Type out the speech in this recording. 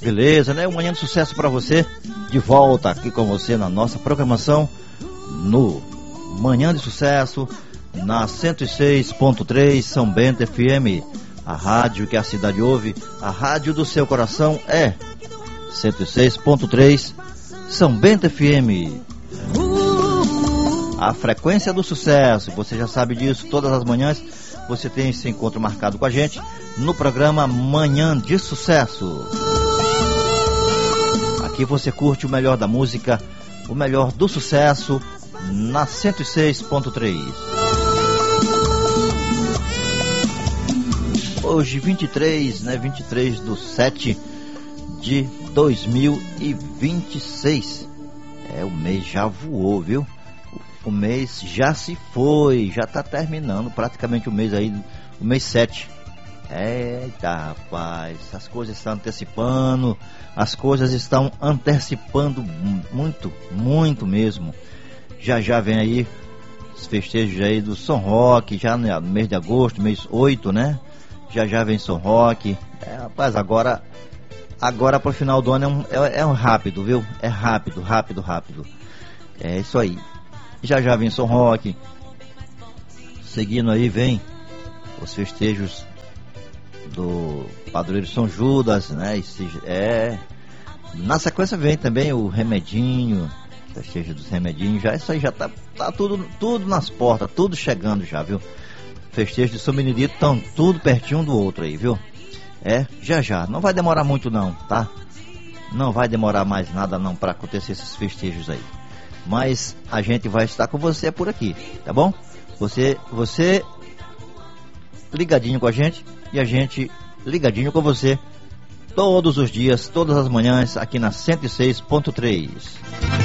Beleza, né? Um Manhã de Sucesso para você, de volta aqui com você na nossa programação no Manhã de Sucesso, na 106.3 São Bento FM, a rádio que a cidade ouve, a rádio do seu coração é 106.3 São Bento FM. A frequência do sucesso, você já sabe disso, todas as manhãs você tem esse encontro marcado com a gente no programa Manhã de Sucesso. Aqui você curte o melhor da música, o melhor do sucesso na 106.3. Hoje 23 de 7 de 2026. O mês já voou, viu? O mês já se foi, já tá terminando praticamente o mês aí, o mês 7. Eita, rapaz, as coisas estão antecipando, muito, muito mesmo. Já vem aí os festejos aí do São Roque, já no mês de agosto, mês 8, né? Já vem São Roque. Rapaz, agora pro final do ano é um rápido, viu? É rápido. É isso aí. Já vem São Roque. Seguindo aí vem os festejos do Padroeiro São Judas, né? Na sequência vem também o Remedinho, festejo dos Remedinhos. Isso aí já tá tudo nas portas, tudo chegando já, viu? Festejo de São Benedito estão tudo pertinho um do outro aí, viu? Já. Não vai demorar muito não, tá? Não vai demorar mais nada não para acontecer esses festejos aí. Mas a gente vai estar com você por aqui, tá bom? Você ligadinho com a gente e a gente ligadinho com você todos os dias, todas as manhãs aqui na 106.3.